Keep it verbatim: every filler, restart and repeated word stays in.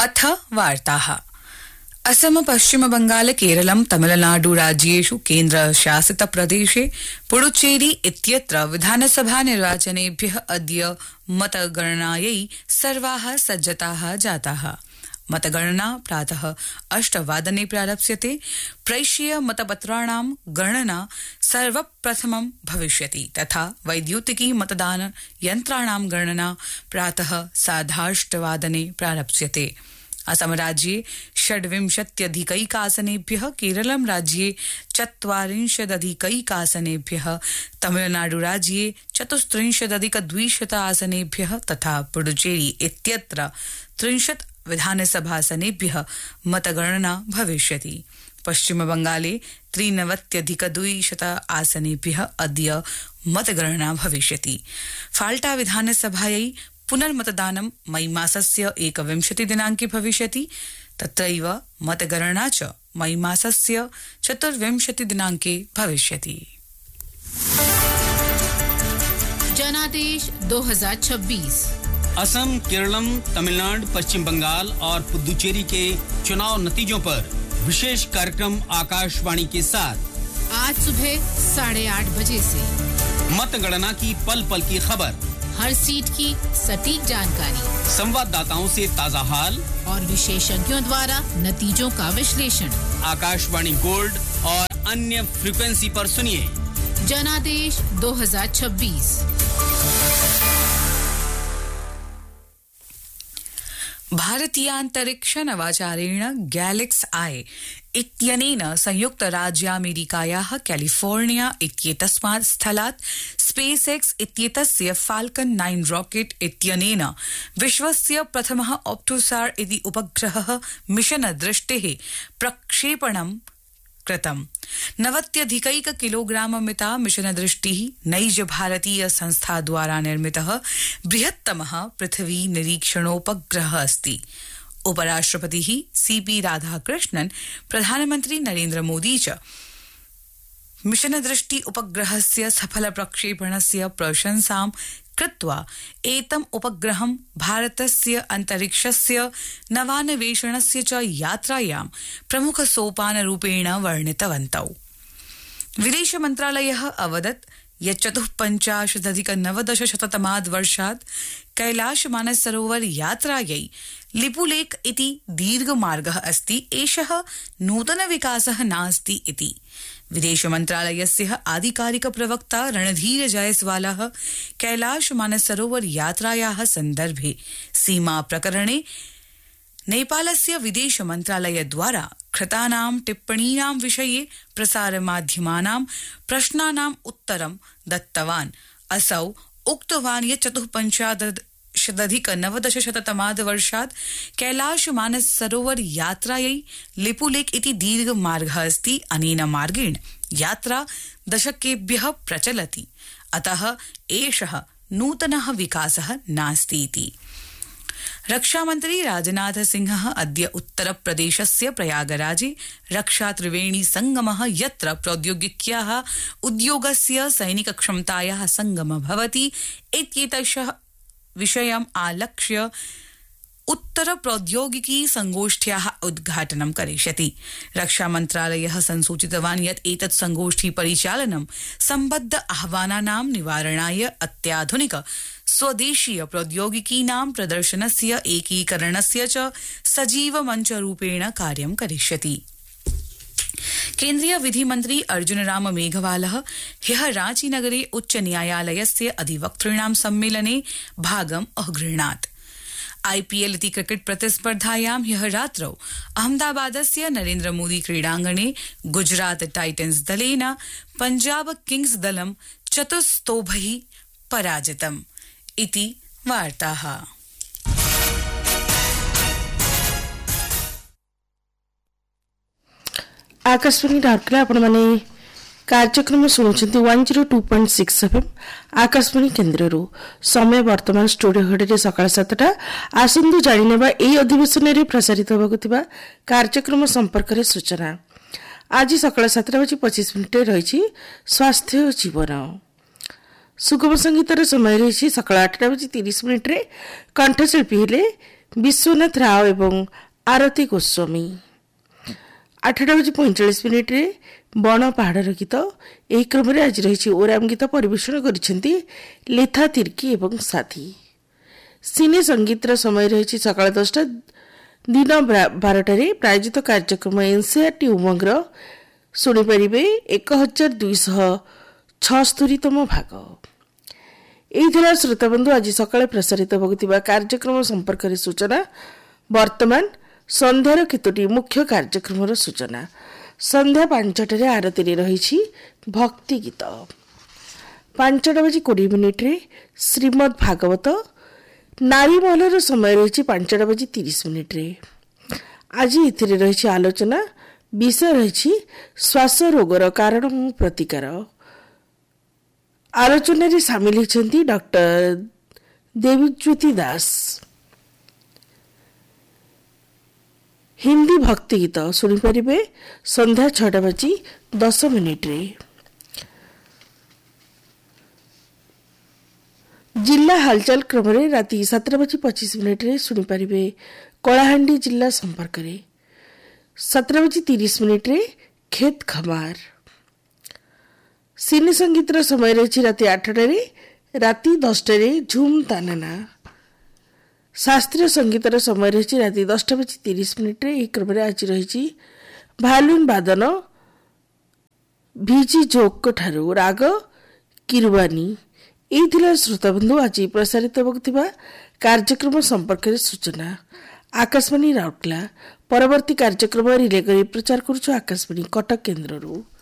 अथ वार्ताः। असम पश्चिम बंगाल केरलम तमिलनाडु राज्येषु केन्द्रशासितप्रदेशे पुडुचेरी इत्यत्र विधानसभा निर्वाचनेभ्यः अद्य मतगणनायै सर्वाः सज्जताः जाताः। मतगणना प्रातः अष्टवादने प्रारप्स्यते। प्रैष्य मतपत्राणां गणना सर्वप्रथमं भविष्यति तथा वैद्युतिकी मतदान यन्त्राणां गणना प्रातः सार्धाष्टवादने प्रारप्स्यते। असम राज्ये षड्विंशत्यधिकैकासनेभ्यः, केरलं राज्ये चत्वारिंशदधिकैकासनेभ्यः, तमिलनाडु राज्ये चतुस्त्रिंशदधिकद्विशत आसनेभ्यः तथा पुडुचेरी इत्यत्र त्रिंशत् विधानसभासनेभ्यः मतगणना भविष्यति। पश्चिम बंगाले त्रिनवत्यधिकद्विशत आसनेभ्यः अद्य मतगणना भविष्यति। फाल्टा विधानसभायै पुनर्मतदानं मई मासस्य एकविंशति दिनाङ्के भविष्यति। तत्रैव मतगणना च मई मासस्य चतुर्विंशति दिनाङ्के भविष्यति। जनादेश दो हज़ार छब्बीस। असम, केरलम, तमिलनाडु, पश्चिम बंगाल और पुदुचेरी के चुनाव नतीजों पर विशेष कार्यक्रम आकाशवाणी के साथ आज सुबह साढ़े आठ बजे से मतगणना की पल पल की खबर, हर सीट की सटीक जानकारी, संवाददाताओं से ताजा हाल और विशेषज्ञों द्वारा नतीजों का विश्लेषण। आकाशवाणी गोल्ड और अन्य फ्रीक्वेंसी पर सुनिए जनादेश दो हज़ार छब्बीस। भारतीयान्तरिक्ष नवाचारेण गैलेक्स आई इत्यनेन संयुक्त राज्यामेरिकायाः कैलिफोर्निया इत्येतस्मात् स्थलात् स्पेस एक्स इत्येतस्य फाल्कन नाइन रॉकेट इत्यनेन विश्वस्य प्रथमः ऑप्टोसार इति उपग्रहः मिशन दृष्टेः प्रक्षेपणं कृतम्। नवत्यधिकैक किलोग्राम मिता मिशन दृष्टिः नैज भारतीय संस्था द्वारा निर्मितः बृहत्तमः पृथ्वी निरीक्षणोपग्रहः अस्ति। उपराष्ट्रपतिः सीपी राधाकृष्णन्, प्रधानमन्त्री नरेन्द्र मोदी च मिशन दृष्टि उपग्रहस्य सफल प्रक्षेपणस्य प्रशंसां कृत्वा एतम् उपग्रहं भारतस्य अन्तरिक्षस्य नवान्वेषणस्य च यात्रायां प्रमुख सोपानरूपेण वर्णितवन्तौ। विदेश मन्त्रालयः अवदत् यत् चतुःपञ्चाशदधिक नवदशशततमाद् वर्षात् कैलाश मानसरोवर यात्रायै लिपुलेख इति दीर्घमार्गः अस्ति। एषः नूतन विकासः नास्ति इति विदेश मन्त्रालयस्य आधिकारिक प्रवक्ता रणधीर जयसवालः कैलाश मानसरोवर यात्रायाः सन्दर्भे सीमा प्रकरणे नेपालस्य विदेश मन्त्रालयद्वारा कृतानां टिप्पणीनां विषये प्रसारमाध्यमानां प्रश्नानाम् उत्तरं दत्तवान्। असौ उक्तवान् यत् चतुःपञ्चाशदधिक नवदशशततमाद् वर्षात् कैलाश मानस सरोवर यात्रायै लिपुलेख इति दीर्घमार्गः अस्ति। अनेन मार्गेण यात्रा दशकेभ्यः प्रचलति, अतः एषः नूतनः विकासः नास्ति इति। रक्षामन्त्री राजनाथ सिंहः अद्य उत्तरप्रदेशस्य प्रयागराजे रक्षा त्रिवेणी संगमः, यत्र प्रौद्योगिक्याः उद्योगस्य सैनिकक्षमतायाः संगमः भवति इत्येतस्य विषयम् आलक्ष्य उत्तर प्रौद्योगिकी संगोष्ठ्याः उद्घाटनं करिष्यति। रक्षा मन्त्रालयः संसूचितवान् यत् एतत् संगोष्ठी परिचालनं सम्बद्ध आह्वानानां निवारणाय अत्याधुनिक स्वदेशीय प्रौद्योगिकीनां प्रदर्शनस्य एकीकरणस्य च सजीव मञ्चरूपेण कार्यं करिष्यति। केन्द्रीय विधि मन्त्री अर्जुन राम मेघवालः ह्यः रांची नगरे उच्च न्यायालयस्य अधिवक्तॄणां सम्मेलने भागम् अगृह्णात्। आईपीएल इति क्रिकेट प्रतिस्पर्धायां ह्यः रात्रौ अहमदाबादस्य नरेन्द्र मोदी क्रीडाङ्गणे गुजरात टाइटन्स दलेन पंजाब किंग्स दलं चतुस्तोभैः पराजितम् इति वार्ताः। आकाशवाणी राउरकेला आपण माने कार्यक्रम शुणुंट one zero two point six F M Akashvani केन्द्र समय वर्तमान स्टूडियो घड़ी सकाल सातटा। आसंतु जाणीनेबा एई अधिवेशन में प्रसारित होबाकु कार्यक्रम संपर्क में सूचना। आज सकाल सातटा बजे पच्चीस मिनिट रही स्वास्थ्य जीवन। सुगम संगीतर समय रही सकाल आठटा बजे तीस मिनिट कंठशिल्पी हेले ବିଶ୍ୱନାଥ ରାଓ ଏବଂ ଆରତୀ ଗୋସ୍ୱାମୀ। ଆଠଟା ବାଜି ପଇଁଚାଳିଶ ମିନିଟ୍ରେ ବଣ ପାହାଡ଼ର ଗୀତ। ଏହି କ୍ରମରେ ଆଜି ରହିଛି ଓରାମ ଗୀତ ପରିବେଷଣ କରିଛନ୍ତି ଲେଥା ତିର୍କି ଏବଂ ସାଥୀ। ସିନେ ସଙ୍ଗୀତର ସମୟ ରହିଛି ସକାଳ ଦଶଟା। ଦିନ ବାରଟାରେ ପ୍ରାୟୋଜିତ କାର୍ଯ୍ୟକ୍ରମ ଏନ୍ସିଆରଟି ଉମଙ୍ଗର ଶୁଣିପାରିବେ ଏକ ହଜାର ଦୁଇଶହ ଛଅସ୍ତରୀତମ ଭାଗ। ଏହି ଥିଲା ଶ୍ରୋତାବନ୍ଧୁ ଆଜି ସକାଳେ ପ୍ରସାରିତ ହେବାକୁ ଥିବା କାର୍ଯ୍ୟକ୍ରମ ସମ୍ପର୍କରେ ସୂଚନା। ବର୍ତ୍ତମାନ ସନ୍ଧ୍ୟାର କେତୋଟି ମୁଖ୍ୟ କାର୍ଯ୍ୟକ୍ରମର ସୂଚନା। ସନ୍ଧ୍ୟା ପାଞ୍ଚଟାରେ ଆରତିରେ ରହିଛି ଭକ୍ତି ଗୀତ। ପାଞ୍ଚଟା ବାଜି କୋଡ଼ିଏ ମିନିଟ୍ରେ ଶ୍ରୀମଦ୍ ଭାଗବତ। ନାରୀ ମହଲର ସମୟ ରହିଛି ପାଞ୍ଚଟା ବାଜି ତିରିଶ ମିନିଟ୍ରେ। ଆଜି ଏଥିରେ ରହିଛି ଆଲୋଚନା। ବିଷୟ ରହିଛି ଶ୍ୱାସ ରୋଗର କାରଣ ଓ ପ୍ରତିକାର। ଆଲୋଚନାରେ ସାମିଲ ହୋଇଛନ୍ତି ଡକ୍ଟର ଦେବୀଜ୍ୟୋତି ଦାସ। ହିନ୍ଦୀ ଭକ୍ତି ଗୀତ ଶୁଣିପାରିବେ ସନ୍ଧ୍ୟା ଛଅଟା ବାଜି ଦଶ ମିନିଟ୍ରେ। ଜିଲ୍ଲା ହାଲଚାଲ କ୍ରମରେ ରାତି ସାତଟା ବାଜି ପଚିଶ ମିନିଟ୍ରେ ଶୁଣିପାରିବେ କଳାହାଣ୍ଡି ଜିଲ୍ଲା ସମ୍ପର୍କରେ। ସାତଟା ବାଜି ତିରିଶ ମିନିଟ୍ରେ ଖେତ ଖମାର। ସିନେ ସଙ୍ଗୀତର ସମୟ ରହିଛି ରାତି ଆଠଟାରେ। ରାତି ଦଶଟାରେ ଝୁମ୍ ତାନାନା। ଶାସ୍ତ୍ରୀୟ ସଙ୍ଗୀତର ସମୟ ରହିଛି ରାତି ଦଶଟା ବାଜି ତିରିଶ ମିନିଟ୍ରେ। ଏହି କ୍ରମରେ ଆଜି ରହିଛି ଭାଲୁନ ବାଦନ ଭିଜି ଜୋକ ଠାରୁ ରାଗ କିରବାନୀ। ଏହି ଥିଲା ଶ୍ରୋତାବନ୍ଧୁ ଆଜି ପ୍ରସାରିତ ହେବାକୁ ଥିବା କାର୍ଯ୍ୟକ୍ରମ ସମ୍ପର୍କରେ ସୂଚନା। ଆକାଶବାଣୀ ରାଉରକେଲା। ପରବର୍ତ୍ତୀ କାର୍ଯ୍ୟକ୍ରମ ରିଲେ କରି ପ୍ରଚାର କରୁଛୁ ଆକାଶବାଣୀ କଟକ କେନ୍ଦ୍ରରୁ।